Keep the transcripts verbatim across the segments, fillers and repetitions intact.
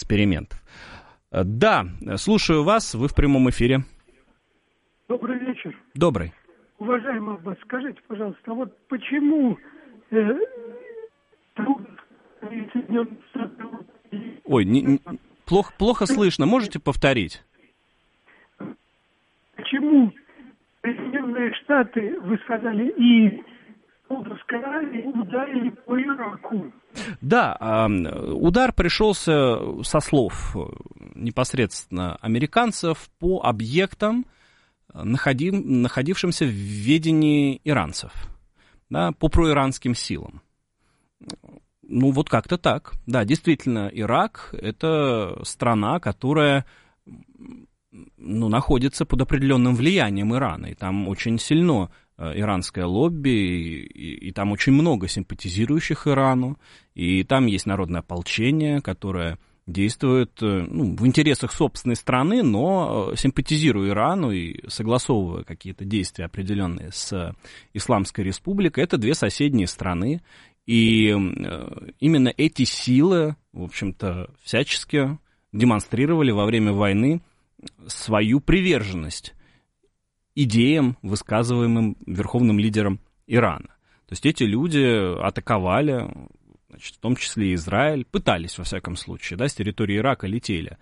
экспериментов. Да, слушаю вас, вы в прямом эфире. Добрый вечер. Добрый. Уважаемый Аббас, скажите, пожалуйста, а вот почему э, Ой, не, не, плохо, плохо слышно, можете повторить? Почему Соединенные Штаты, вы сказали, и Саудовская Аравия ударили по Ираку? Да, удар пришелся со слов непосредственно американцев по объектам, находим, находившимся в ведении иранцев, да, по проиранским силам. Ну, вот как-то так. Да, действительно, Ирак — это страна, которая, ну, находится под определенным влиянием Ирана, и там очень сильно иранское лобби, и, и, и там очень много симпатизирующих Ирану, и там есть народное ополчение, которое действует, ну, в интересах собственной страны, но симпатизируя Ирану и согласовывая какие-то действия определенные с Исламской Республикой. Это две соседние страны, и именно эти силы, в общем-то, всячески демонстрировали во время войны свою приверженность идеям, высказываемым верховным лидером Ирана. То есть эти люди атаковали, значит, в том числе и Израиль, пытались, во всяком случае, да, с территории Ирака летели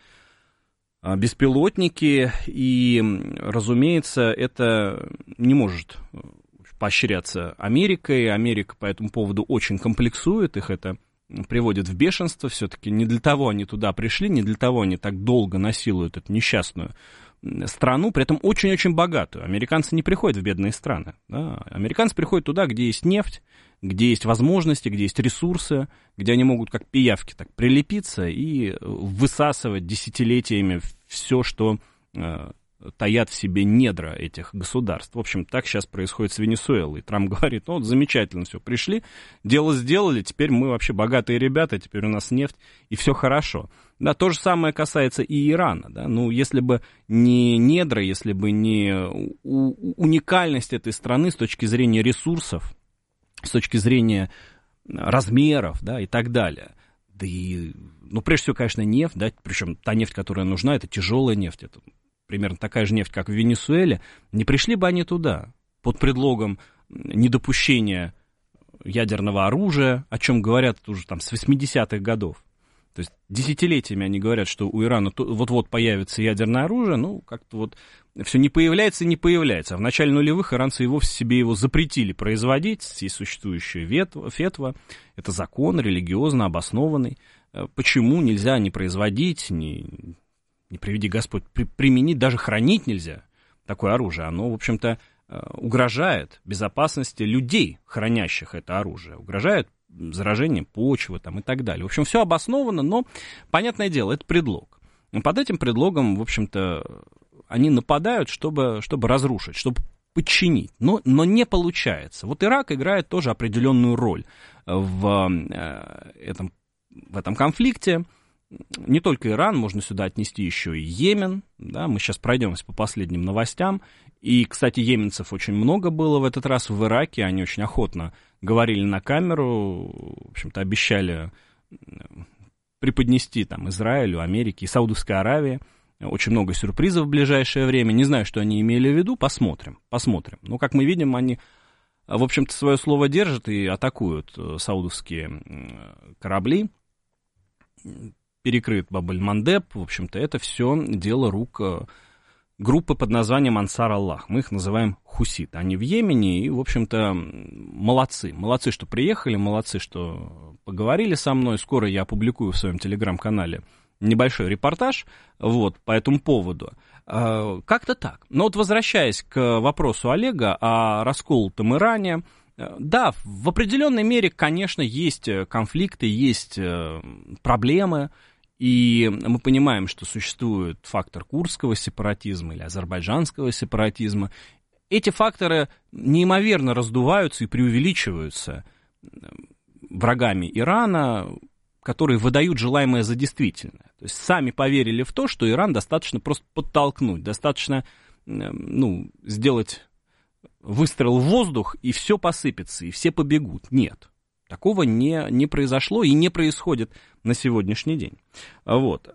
беспилотники, и, разумеется, это не может поощряться Америкой. Америка по этому поводу очень комплексует, их это приводит в бешенство. Все-таки не для того они туда пришли, не для того они так долго насилуют эту несчастную страну, при этом очень-очень богатую. Американцы не приходят в бедные страны. Да? Американцы приходят туда, где есть нефть, где есть возможности, где есть ресурсы, где они могут как пиявки так прилепиться и высасывать десятилетиями все, что э, таят в себе недра этих государств. В общем, так сейчас происходит с Венесуэлой. Трамп говорит, ну вот замечательно, все, пришли, дело сделали, теперь мы вообще богатые ребята, теперь у нас нефть, и все хорошо. Да, то же самое касается и Ирана. Да? Ну, если бы не недра, если бы не уникальность этой страны с точки зрения ресурсов, с точки зрения размеров, да, и так далее. Да и, ну, прежде всего, конечно, нефть, да, причем та нефть, которая нужна, это тяжелая нефть, это примерно такая же нефть, как в Венесуэле. Не пришли бы они туда под предлогом недопущения ядерного оружия, о чем говорят уже там с восьмидесятых годов. То есть десятилетиями они говорят, что у Ирана вот-вот появится ядерное оружие, ну, как-то вот все не появляется и не появляется. А в начале нулевых иранцы и вовсе себе его запретили производить, есть существующая фетва, это закон религиозно обоснованный. Почему нельзя не производить, не, не приведи Господь, при, применить, даже хранить нельзя такое оружие? Оно, в общем-то, угрожает безопасности людей, хранящих это оружие, угрожает заражение почвы там, и так далее. В общем, все обосновано, но, понятное дело, это предлог. И под этим предлогом, в общем-то, они нападают, чтобы, чтобы разрушить, чтобы подчинить. Но, но не получается. Вот Ирак играет тоже определенную роль в, э, этом, в этом конфликте. Не только Иран, можно сюда отнести еще и Йемен. Да, мы сейчас пройдемся по последним новостям. И, кстати, йеменцев очень много было в этот раз в Ираке. Они очень охотно говорили на камеру, в общем-то, обещали преподнести там Израилю, Америке и Саудовской Аравии очень много сюрпризов в ближайшее время. Не знаю, что они имели в виду, посмотрим, посмотрим. Но, как мы видим, они, в общем-то, свое слово держат и атакуют саудовские корабли. Перекрыт Баб-эль-Мандеб, в общем-то, это все дело рук группы под названием Ансар Аллах. Мы их называем хуситы. Они в Йемене и, в общем-то, молодцы. Молодцы, что приехали, молодцы, что поговорили со мной. Скоро я опубликую в своем телеграм-канале небольшой репортаж вот, по этому поводу. Как-то так. Но вот возвращаясь к вопросу Олега о расколотом Иране, да, в определенной мере, конечно, есть конфликты, есть проблемы. И мы понимаем, что существует фактор курдского сепаратизма или азербайджанского сепаратизма. Эти факторы неимоверно раздуваются и преувеличиваются врагами Ирана, которые выдают желаемое за действительное. То есть сами поверили в то, что Иран достаточно просто подтолкнуть, достаточно, ну, сделать выстрел в воздух, и все посыпется, и все побегут. Нет. Такого не, не произошло и не происходит на сегодняшний день. Вот.